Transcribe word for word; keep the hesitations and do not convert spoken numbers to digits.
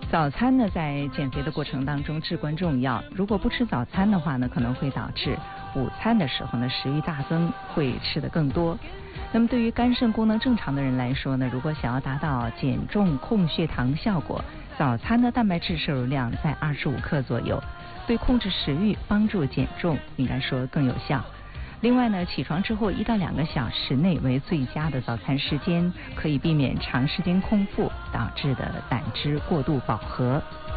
早餐呢，在减肥的过程当中至关重要。如果不吃早餐的话呢，可能会导致午餐的时候呢食欲大增，会吃得更多。那么对于肝肾功能正常的人来说呢，如果想要达到减重控血糖效果，早餐的蛋白质摄入量在二十五克左右，对控制食欲、帮助减重应该说更有效。另外呢，起床之后一到两个小时内为最佳的早餐时间，可以避免长时间空腹导致的胆汁过度饱和。